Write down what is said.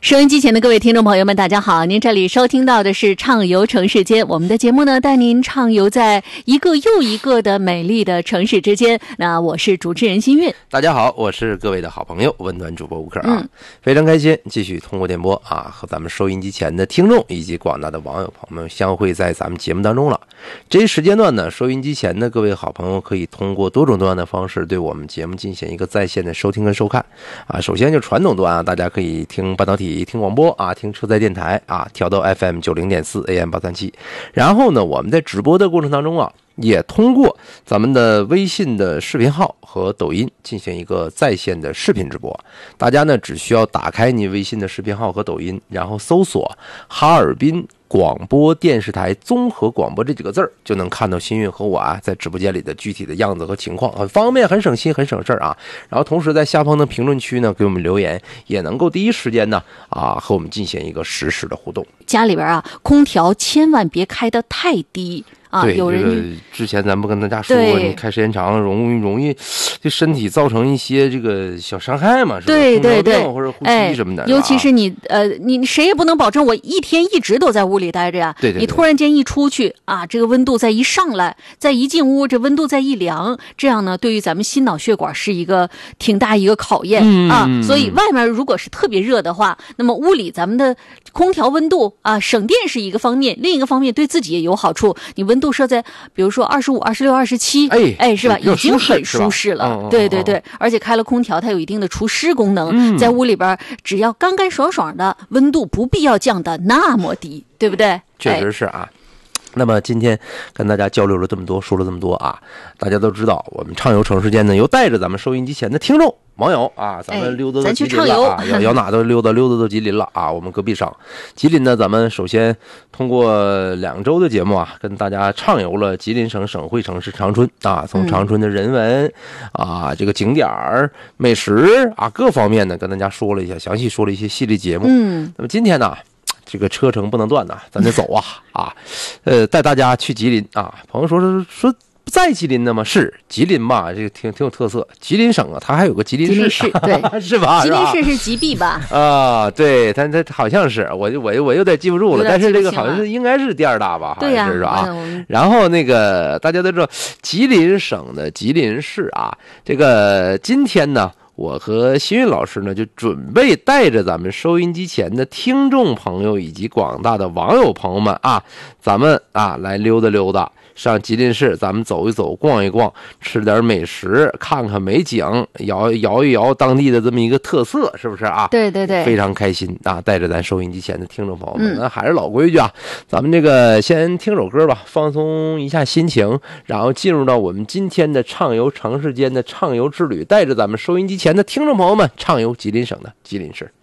收音机前的各位听众朋友们，大家好！您这里收听到的是畅游城市间，我们的节目呢，带您畅游在一个又一个的美丽的城市之间。那我是主持人新韵， 大家好，我是各位的好朋友温暖主播吴克啊，非常开心继续通过电波啊，和咱们收音机前的听众以及广大的网友朋友们相会在咱们节目当中了。这一时间段呢，收音机前的各位好朋友可以通过多种多样的方式对我们节目进行一个在线的收听跟收看啊。首先就传统端啊，大家可以听半导体、听广播啊，听车载电台啊，调到 FM 90.4 AM 837。然后呢，我们在直播的过程当中啊，也通过咱们的微信的视频号和抖音进行一个在线的视频直播。大家呢只需要打开你微信的视频号和抖音，然后搜索哈尔滨广播电视台综合广播这几个字儿，就能看到新韵和我啊在直播间里的具体的样子和情况，很方便，很省心，很省事儿啊。然后同时在下方的评论区呢给我们留言，也能够第一时间呢和我们进行一个实时的互动。 家里边啊，空调千万别开得太低。 对， 有人这个之前咱不跟大家说过，你开时间长容易对身体造成一些这个小伤害嘛，是吧？ 对对对， 或者呼吸什么的。 尤其是你谁也不能保证我一天一直都在屋里待着呀。 对对对， 你突然间一出去啊，这个温度再一上来，再一进屋，这温度再一凉，这样呢，对于咱们心脑血管是一个挺大一个考验啊。所以外面如果是特别热的话，那么屋里咱们的空调温度啊，省电是一个方面，另一个方面对自己也有好处。你温度设在比如说25、26、27，是吧？已经很舒适了。对对对，而且开了空调，它有一定的除湿功能，在屋里边只要干干爽爽的，温度不必要降的那么低，对不对？ 确实是啊。那么今天跟大家交流了这么多，说了这么多啊，大家都知道我们畅游城市间呢，又带着咱们收音机前的听众网友啊，咱们溜达到吉林了啊，要哪都溜达到吉林了啊。我们隔壁省吉林呢，咱们首先通过2周的节目啊，跟大家畅游了吉林省省会城市长春啊，从长春的人文啊，这个景点美食啊各方面呢，跟大家说了一下，详细说了一些系列节目。那么今天呢，这个车程不能断呐，咱得走啊！带大家去吉林啊。朋友说在吉林的吗？是吉林吧？这个挺有特色。吉林省啊，它还有个吉林市， 对， 是吧？ 吉林市是吉壁吧？ 啊，对，它好像是，我有点记不住了，但是这个好像是应该是第2大吧？ 对呀， 是啊。然后那个大家都知道，吉林省的吉林市啊，这个今天呢，我和新韵老师呢，就准备带着咱们收音机前的听众朋友以及广大的网友朋友们啊，咱们来溜达溜达，上吉林市咱们走一走，逛一逛，吃点美食，看看美景，摇一摇当地的这么一个特色，是不是啊？ 对对对， 非常开心啊！带着咱收音机前的听众朋友们，那还是老规矩啊，咱们这个先听首歌吧，放松一下心情，然后进入到我们今天的畅游城市间的畅游之旅，带着咱们收音机前的听众朋友们畅游吉林省的吉林市。